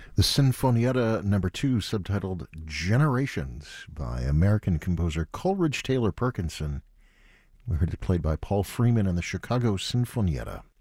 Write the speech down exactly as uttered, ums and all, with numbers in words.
The Sinfonietta number two, subtitled Generations, by American composer Coleridge Taylor Perkinson. We heard it played by Paul Freeman and the Chicago Sinfonietta.